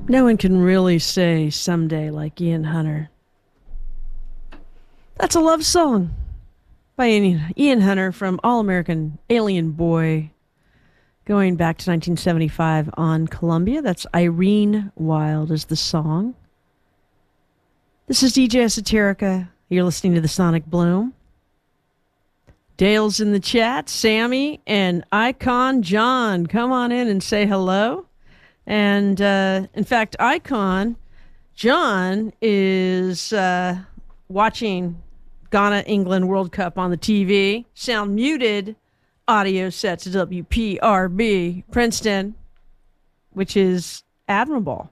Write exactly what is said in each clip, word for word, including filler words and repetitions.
No one can really say someday like Ian Hunter. That's a love song by Ian, Ian Hunter from All American Alien Boy, going back to nineteen seventy-five on Columbia. That's Irene Wild is the song. This is D J Esoterica. You're listening to the Sonic Bloom. Dale's in the chat. Sammy and Icon John, come on in and say hello. And uh, in fact, Icon John is uh, watching Ghana England World Cup on the T V. Sound muted. Audio set to W P R B Princeton, which is admirable.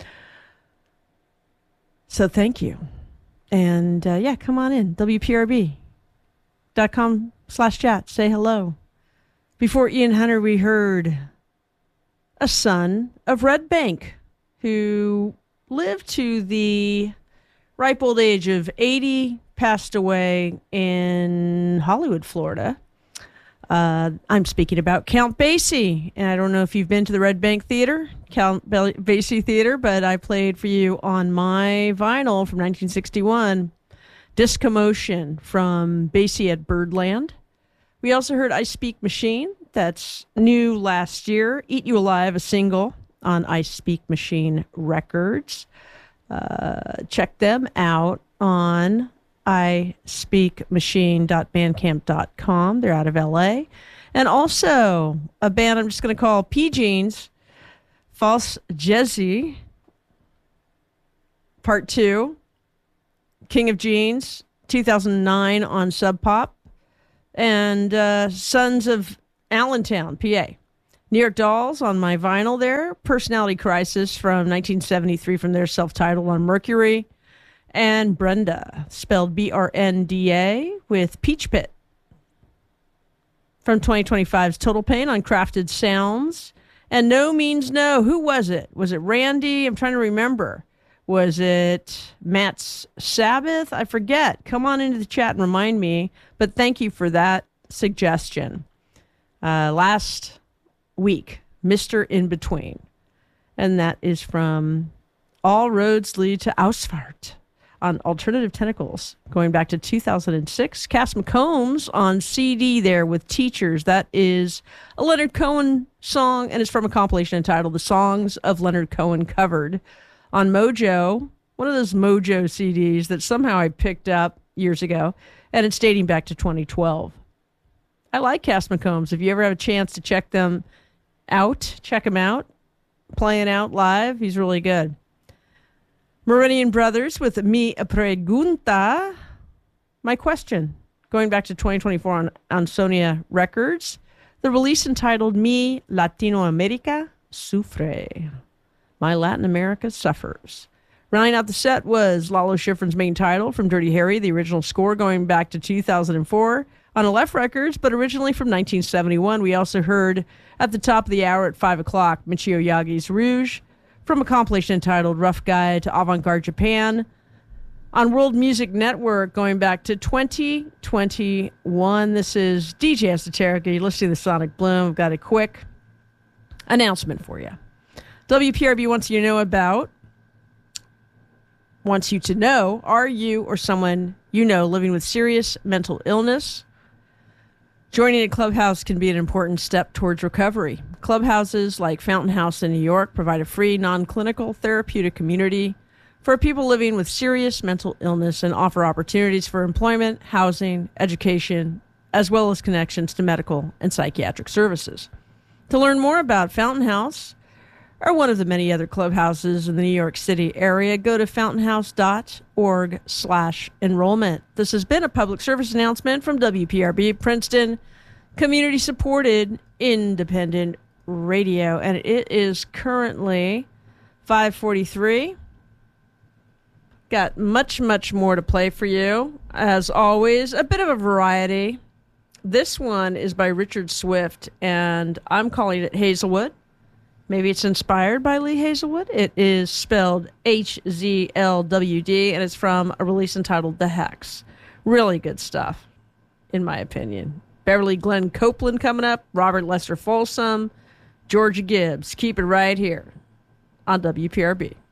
So thank you. And uh, yeah, come on in. W P R B dot com slash chat. Say hello. Before Ian Hunter, we heard a son of Red Bank who lived to the ripe old age of eighty, passed away in Hollywood, Florida. Uh, I'm speaking about Count Basie, and I don't know if you've been to the Red Bank Theater, Count Basie Theater, but I played for you on my vinyl from nineteen sixty-one, Discommotion from Basie at Birdland. We also heard I Speak Machine, that's new last year, Eat You Alive, a single on I Speak Machine Records. Uh, check them out on I speak machine dot bandcamp dot com. They're out of L A. And also a band I'm just going to call P. Jeans, False Jezzy, Part two, King of Jeans, two thousand nine on Sub Pop, and uh, Sons of Allentown, P A. New York Dolls on my vinyl there, Personality Crisis from nineteen seventy-three from their self-titled on Mercury, and Brenda, spelled B R N D A, with Peach Pit from twenty twenty-five's Total Pain on Crafted Sounds. And No Means No. Who was it? Was it Randy? I'm trying to remember. Was it Matt's Sabbath? I forget. Come on into the chat and remind me. But thank you for that suggestion. Uh, last week, Mister In Between. And that is from All Roads Lead to Ausfahrt on Alternative Tentacles, going back to two thousand six. Cass McCombs on C D there with Teachers. That is a Leonard Cohen song, and it's from a compilation entitled The Songs of Leonard Cohen Covered on Mojo, one of those Mojo C Ds that somehow I picked up years ago, and it's dating back to twenty twelve. I like Cass McCombs. If you ever have a chance to check them out, check him out. Playing out live, he's really good. Meridian Brothers with Mi Pregunta. My question, going back to twenty twenty-four on, on Sonia Records, the release entitled Mi Latinoamerica Sufre. My Latin America Suffers. Rounding out the set was Lalo Schifrin's main title from Dirty Harry, the original score going back to two thousand four on Aleph Records, but originally from nineteen seventy-one. We also heard at the top of the hour at five o'clock, Michio Yagi's Rouge, from a compilation entitled Rough Guide to Avant-Garde Japan on World Music Network going back to twenty twenty-one. This is D J Esoterica. You're listening to the Sonic Bloom. I've got a quick announcement for you. W P R B wants you to know about, wants you to know, are you or someone you know living with serious mental illness? Joining a clubhouse can be an important step towards recovery. Clubhouses like Fountain House in New York provide a free, non-clinical therapeutic community for people living with serious mental illness and offer opportunities for employment, housing, education, as well as connections to medical and psychiatric services. To learn more about Fountain House or one of the many other clubhouses in the New York City area, go to fountainhouse.org slash enrollment. This has been a public service announcement from W P R B Princeton, community-supported independent radio, and it is currently five forty-three. Got much, much more to play for you. As always, a bit of a variety. This one is by Richard Swift, and I'm calling it Hazelwood. Maybe it's inspired by Lee Hazelwood. It is spelled H Z L W D, and it's from a release entitled The Hex. Really good stuff, in my opinion. Beverly Glenn Copeland coming up, Robert Lester Folsom, Georgia Gibbs. Keep it right here on W P R B.